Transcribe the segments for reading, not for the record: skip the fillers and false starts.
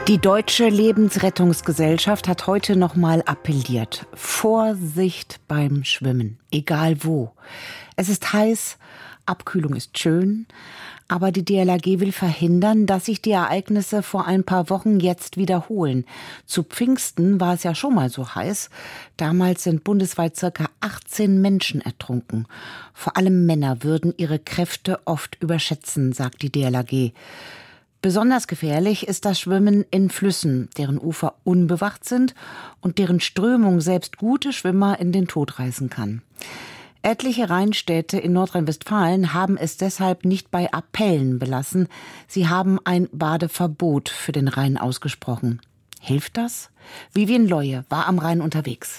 Die Deutsche Lebensrettungsgesellschaft hat heute nochmal appelliert. Vorsicht beim Schwimmen, egal wo. Es ist heiß, Abkühlung ist schön, aber die DLRG will verhindern, dass sich die Ereignisse vor ein paar Wochen jetzt wiederholen. Zu Pfingsten war es ja schon mal so heiß. Damals sind bundesweit ca. 18 Menschen ertrunken. Vor allem Männer würden ihre Kräfte oft überschätzen, sagt die DLRG. Besonders gefährlich ist das Schwimmen in Flüssen, deren Ufer unbewacht sind und deren Strömung selbst gute Schwimmer in den Tod reißen kann. Etliche Rheinstädte in Nordrhein-Westfalen haben es deshalb nicht bei Appellen belassen. Sie haben ein Badeverbot für den Rhein ausgesprochen. Hilft das? Vivien Leue war am Rhein unterwegs.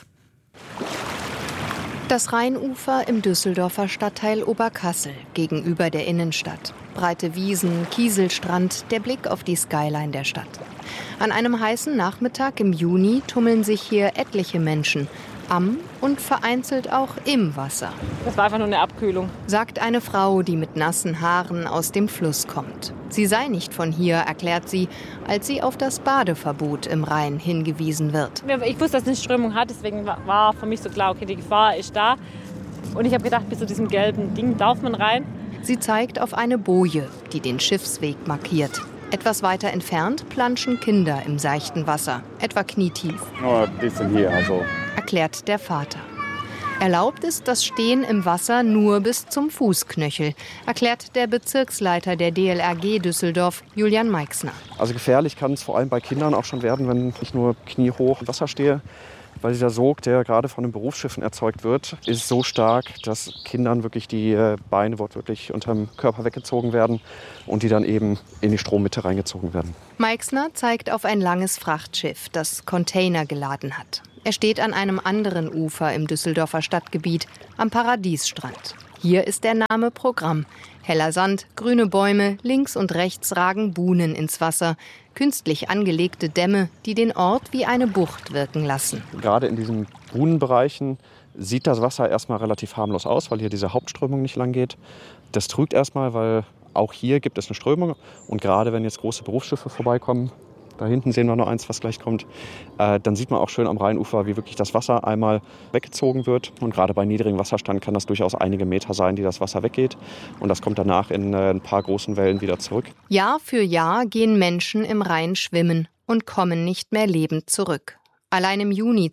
Das Rheinufer im Düsseldorfer Stadtteil Oberkassel gegenüber der Innenstadt. Breite Wiesen, Kieselstrand, der Blick auf die Skyline der Stadt. An einem heißen Nachmittag im Juni tummeln sich hier etliche Menschen. Am und vereinzelt auch im Wasser. Das war einfach nur eine Abkühlung, sagt eine Frau, die mit nassen Haaren aus dem Fluss kommt. Sie sei nicht von hier, erklärt sie, als sie auf das Badeverbot im Rhein hingewiesen wird. Ich wusste, dass es eine Strömung hat, deswegen war für mich so klar, okay, die Gefahr ist da. Und ich habe gedacht, bis zu diesem gelben Ding darf man rein. Sie zeigt auf eine Boje, die den Schiffsweg markiert. Etwas weiter entfernt planschen Kinder im seichten Wasser, etwa knietief. Nur ein bisschen hier, also. Erklärt der Vater. Erlaubt ist das Stehen im Wasser nur bis zum Fußknöchel, erklärt der Bezirksleiter der DLRG Düsseldorf, Julian Meixner. Also gefährlich kann es vor allem bei Kindern auch schon werden, wenn ich nur kniehoch im Wasser stehe. Weil dieser Sog, der gerade von den Berufsschiffen erzeugt wird, ist so stark, dass Kindern wirklich die Beine wortwörtlich unterm Körper weggezogen werden und die dann eben in die Strommitte reingezogen werden. Meixner zeigt auf ein langes Frachtschiff, das Container geladen hat. Er steht an einem anderen Ufer im Düsseldorfer Stadtgebiet, am Paradiesstrand. Hier ist der Name Programm. Heller Sand, grüne Bäume, links und rechts ragen Buhnen ins Wasser. Künstlich angelegte Dämme, die den Ort wie eine Bucht wirken lassen. Gerade in diesen Buhnenbereichen sieht das Wasser erstmal relativ harmlos aus, weil hier diese Hauptströmung nicht lang geht. Das trügt erstmal, weil auch hier gibt es eine Strömung. Und gerade wenn jetzt große Berufsschiffe vorbeikommen, da hinten sehen wir noch eins, was gleich kommt, dann sieht man auch schön am Rheinufer, wie wirklich das Wasser einmal weggezogen wird. Und gerade bei niedrigem Wasserstand kann das durchaus einige Meter sein, die das Wasser weggeht. Und das kommt danach in ein paar großen Wellen wieder zurück. Jahr für Jahr gehen Menschen im Rhein schwimmen und kommen nicht mehr lebend zurück. Allein im Juni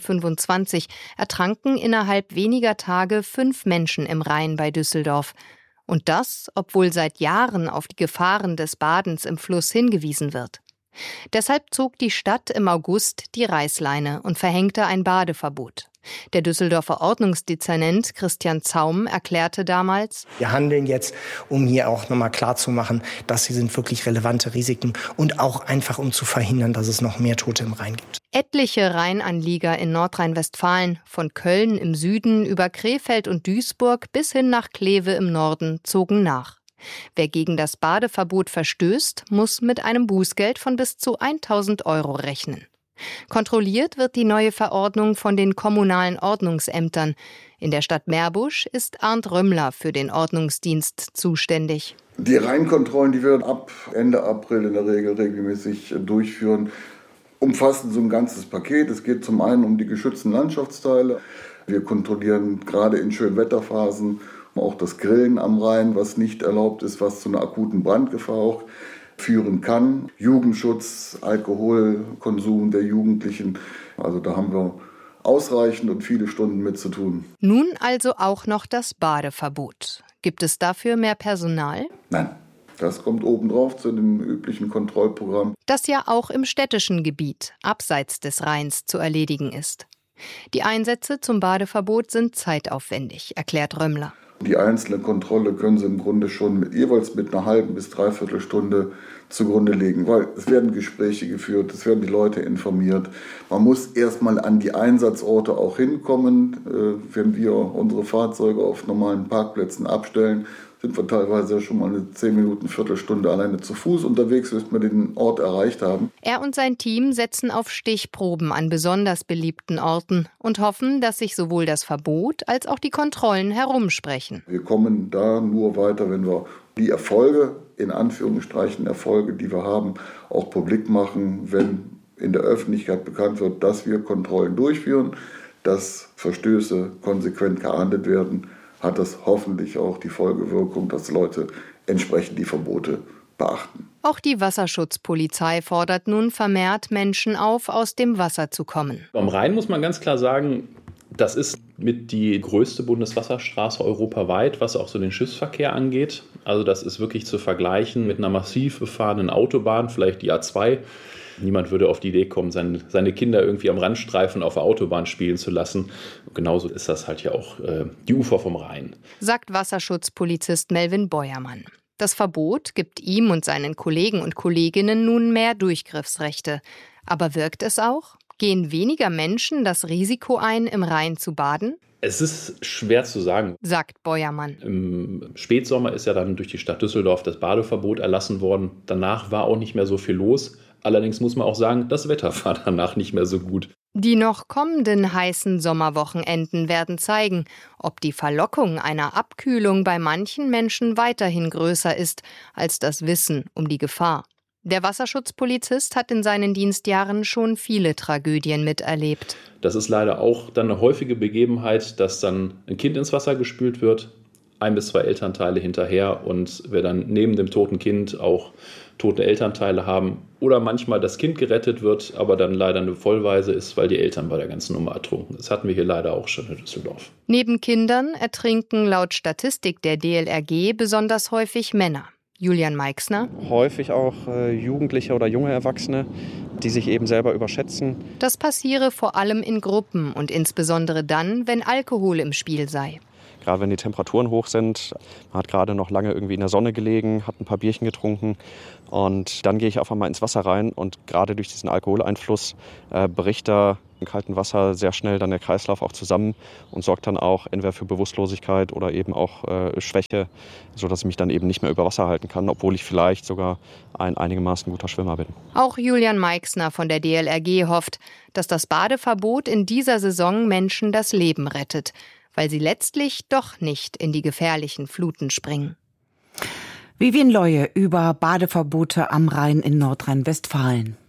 2025 ertranken innerhalb weniger Tage 5 Menschen im Rhein bei Düsseldorf. Und das, obwohl seit Jahren auf die Gefahren des Badens im Fluss hingewiesen wird. Deshalb zog die Stadt im August die Reißleine und verhängte ein Badeverbot. Der Düsseldorfer Ordnungsdezernent Christian Zaum erklärte damals: Wir handeln jetzt, um hier auch nochmal klarzumachen, dass sie sind wirklich relevante Risiken und auch einfach, um zu verhindern, dass es noch mehr Tote im Rhein gibt. Etliche Rheinanlieger in Nordrhein-Westfalen, von Köln im Süden über Krefeld und Duisburg bis hin nach Kleve im Norden, zogen nach. Wer gegen das Badeverbot verstößt, muss mit einem Bußgeld von bis zu 1.000 € rechnen. Kontrolliert wird die neue Verordnung von den kommunalen Ordnungsämtern. In der Stadt Meerbusch ist Arndt Römmler für den Ordnungsdienst zuständig. Die Rheinkontrollen, die wir ab Ende April in der Regel regelmäßig durchführen, umfassen so ein ganzes Paket. Es geht zum einen um die geschützten Landschaftsteile. Wir kontrollieren gerade in Schönwetterphasen auch das Grillen am Rhein, was nicht erlaubt ist, was zu einer akuten Brandgefahr auch führen kann. Jugendschutz, Alkoholkonsum der Jugendlichen. Also da haben wir ausreichend und viele Stunden mit zu tun. Nun also auch noch das Badeverbot. Gibt es dafür mehr Personal? Nein. Das kommt obendrauf zu dem üblichen Kontrollprogramm. Das ja auch im städtischen Gebiet, abseits des Rheins, zu erledigen ist. Die Einsätze zum Badeverbot sind zeitaufwendig, erklärt Römmler. Die einzelne Kontrolle können Sie im Grunde schon jeweils mit einer halben bis dreiviertel Stunde zugrunde legen, weil es werden Gespräche geführt, es werden die Leute informiert. Man muss erstmal an die Einsatzorte auch hinkommen. Wenn wir unsere Fahrzeuge auf normalen Parkplätzen abstellen, sind wir teilweise schon mal eine 10 Minuten, Viertelstunde alleine zu Fuß unterwegs, bis wir den Ort erreicht haben. Er und sein Team setzen auf Stichproben an besonders beliebten Orten und hoffen, dass sich sowohl das Verbot als auch die Kontrollen herumsprechen. Wir kommen da nur weiter, wenn wir die Erfolge in Anführungsstrichen Erfolge, die wir haben, auch publik machen, wenn in der Öffentlichkeit bekannt wird, dass wir Kontrollen durchführen, dass Verstöße konsequent geahndet werden, hat das hoffentlich auch die Folgewirkung, dass Leute entsprechend die Verbote beachten. Auch die Wasserschutzpolizei fordert nun vermehrt Menschen auf, aus dem Wasser zu kommen. Am Rhein muss man ganz klar sagen, das ist mit die größte Bundeswasserstraße europaweit, was auch so den Schiffsverkehr angeht. Also das ist wirklich zu vergleichen mit einer massiv befahrenen Autobahn, vielleicht die A2. Niemand würde auf die Idee kommen, seine Kinder irgendwie am Randstreifen auf der Autobahn spielen zu lassen. Und genauso ist das halt ja auch die Ufer vom Rhein. Sagt Wasserschutzpolizist Melvin Beuermann. Das Verbot gibt ihm und seinen Kollegen und Kolleginnen nun mehr Durchgriffsrechte. Aber wirkt es auch? Gehen weniger Menschen das Risiko ein, im Rhein zu baden? Es ist schwer zu sagen, sagt Beuermann. Im Spätsommer ist ja dann durch die Stadt Düsseldorf das Badeverbot erlassen worden. Danach war auch nicht mehr so viel los. Allerdings muss man auch sagen, das Wetter war danach nicht mehr so gut. Die noch kommenden heißen Sommerwochenenden werden zeigen, ob die Verlockung einer Abkühlung bei manchen Menschen weiterhin größer ist als das Wissen um die Gefahr. Der Wasserschutzpolizist hat in seinen Dienstjahren schon viele Tragödien miterlebt. Das ist leider auch dann eine häufige Begebenheit, dass dann ein Kind ins Wasser gespült wird, 1 bis 2 Elternteile hinterher und wir dann neben dem toten Kind auch tote Elternteile haben. Oder manchmal das Kind gerettet wird, aber dann leider eine Vollwaise ist, weil die Eltern bei der ganzen Nummer ertrunken. Das hatten wir hier leider auch schon in Düsseldorf. Neben Kindern ertrinken laut Statistik der DLRG besonders häufig Männer. Julian Meixner. Häufig auch Jugendliche oder junge Erwachsene, die sich eben selber überschätzen. Das passiere vor allem in Gruppen und insbesondere dann, wenn Alkohol im Spiel sei. Gerade wenn die Temperaturen hoch sind, man hat gerade noch lange irgendwie in der Sonne gelegen, hat ein paar Bierchen getrunken und dann gehe ich auf einmal ins Wasser rein und gerade durch diesen Alkoholeinfluss bricht da im kalten Wasser sehr schnell dann der Kreislauf auch zusammen und sorgt dann auch entweder für Bewusstlosigkeit oder eben auch Schwäche, sodass ich mich dann eben nicht mehr über Wasser halten kann, obwohl ich vielleicht sogar ein einigermaßen guter Schwimmer bin. Auch Julian Meixner von der DLRG hofft, dass das Badeverbot in dieser Saison Menschen das Leben rettet, weil sie letztlich doch nicht in die gefährlichen Fluten springen. Vivien Leue über Badeverbote am Rhein in Nordrhein-Westfalen.